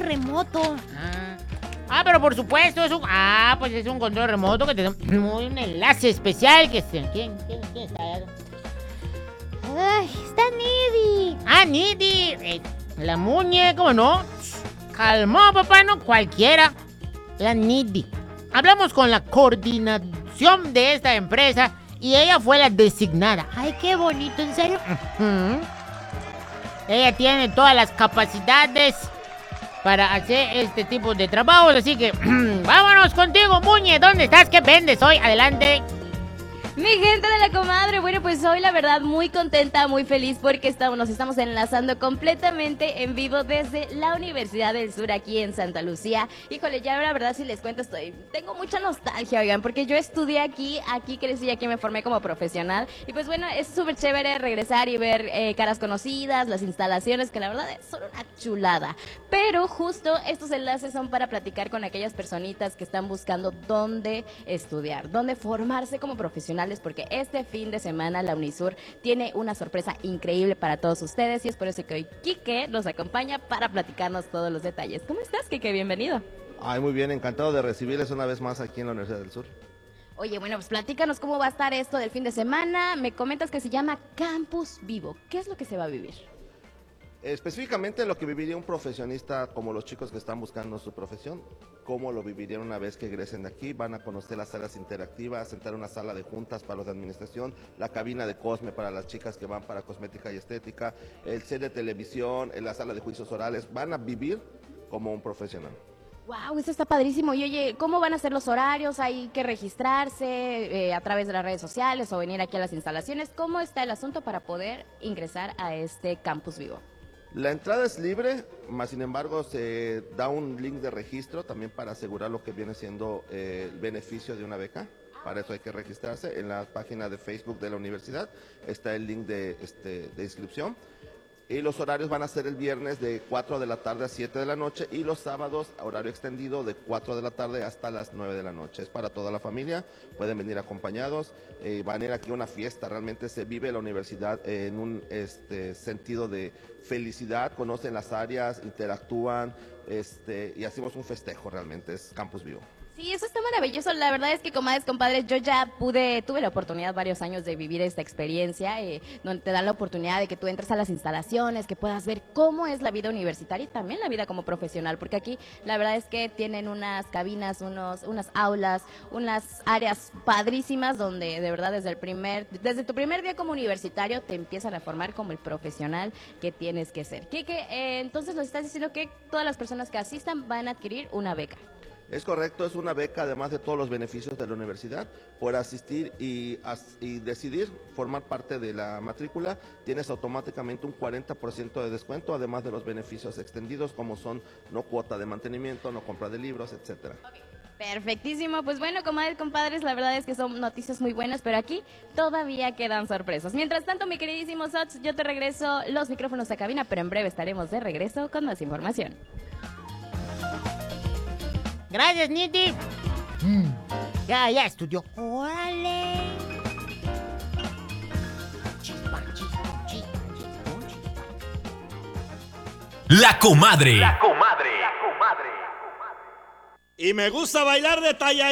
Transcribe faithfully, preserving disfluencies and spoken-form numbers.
remoto. Ah. ah, pero por supuesto, es un... Ah, pues es un control remoto que te da un enlace especial que se... ¿Quién, quién, quién está allá? Ay, está Nidi. Ah, Nidi. Eh, la muñe, ¿cómo no? Calmó, papá, no cualquiera. La Nidi. Hablamos con la coordinación de esta empresa y ella fue la designada. Ay, qué bonito, ¿en serio? Uh-huh. Ella tiene todas las capacidades para hacer este tipo de trabajos, así que vámonos contigo, Muñe. ¿Dónde estás? ¿Qué vendes hoy? Adelante. Mi gente de la comadre, bueno, pues hoy la verdad muy contenta, muy feliz porque estamos, nos estamos enlazando completamente en vivo desde la Universidad del Sur aquí en Santa Lucía. Híjole, ya la verdad si les cuento estoy, tengo mucha nostalgia, oigan, porque yo estudié aquí, aquí crecí, aquí me formé como profesional y pues bueno, es súper chévere regresar y ver eh, caras conocidas, las instalaciones que la verdad son una chulada. Pero justo estos enlaces son para platicar con aquellas personitas que están buscando dónde estudiar, dónde formarse como profesional, porque este fin de semana la Unisur tiene una sorpresa increíble para todos ustedes y es por eso que hoy Quique nos acompaña para platicarnos todos los detalles. ¿Cómo estás, Quique? Bienvenido. Ay, muy bien, encantado de recibirles una vez más aquí en la Universidad del Sur. Oye, bueno, pues platícanos cómo va a estar esto del fin de semana. Me comentas que se llama Campus Vivo. ¿Qué es lo que se va a vivir? Específicamente lo que viviría un profesionista como los chicos que están buscando su profesión, cómo lo vivirían una vez que egresen de aquí, van a conocer las salas interactivas, entrar a una sala de juntas para los de administración, la cabina de Cosme para las chicas que van para cosmética y estética, el set de televisión, en la sala de juicios orales, van a vivir como un profesional. Wow, eso está padrísimo. Y oye, ¿cómo van a ser los horarios? ¿Hay que registrarse eh, a través de las redes sociales o venir aquí a las instalaciones? ¿Cómo está el asunto para poder ingresar a este Campus Vivo? La entrada es libre, más sin embargo se da un link de registro también para asegurar lo que viene siendo eh, el beneficio de una beca. Para eso hay que registrarse. En la página de Facebook de la universidad está el link de, este, de inscripción. Y los horarios van a ser el viernes de cuatro de la tarde a siete de la noche y los sábados horario extendido de cuatro de la tarde hasta las nueve de la noche. Es para toda la familia, pueden venir acompañados, eh, van a ir aquí a una fiesta, realmente se vive la universidad en un este, sentido de felicidad, conocen las áreas, interactúan este, y hacemos un festejo realmente, es Campus Vivo. Sí, eso está maravilloso. La verdad es que, comadres, compadres, yo ya pude, tuve la oportunidad varios años de vivir esta experiencia, eh, donde te dan la oportunidad de que tú entres a las instalaciones, que puedas ver cómo es la vida universitaria y también la vida como profesional, porque aquí la verdad es que tienen unas cabinas, unos, unas aulas, unas áreas padrísimas donde de verdad desde el primer, desde tu primer día como universitario te empiezan a formar como el profesional que tienes que ser. Quique, eh, entonces nos estás diciendo que todas las personas que asistan van a adquirir una beca. Es correcto, es una beca además de todos los beneficios de la universidad. Por asistir y, as, y decidir formar parte de la matrícula, tienes automáticamente un cuarenta por ciento de descuento, además de los beneficios extendidos como son no cuota de mantenimiento, no compra de libros, etcétera. Okay. Perfectísimo, pues bueno, comadres, compadres, la verdad es que son noticias muy buenas, pero aquí todavía quedan sorpresas. Mientras tanto, mi queridísimo Sots, yo te regreso los micrófonos a cabina, pero en breve estaremos de regreso con más información. Gracias, Niti. Mm. Ya, ya estudió. ¡Órale! Chispa, chispa, chispa, chispa, chispa. La comadre. La comadre. La comadre. Y me gusta bailar de talla.